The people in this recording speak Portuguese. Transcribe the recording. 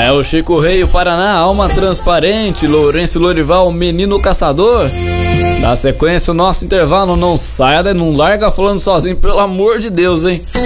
É o Chico Rei, o Paraná, Alma Transparente, Lourenço Lorival, Menino Caçador. Na sequência, o nosso intervalo. Não saia, não larga falando sozinho, pelo amor de Deus, hein?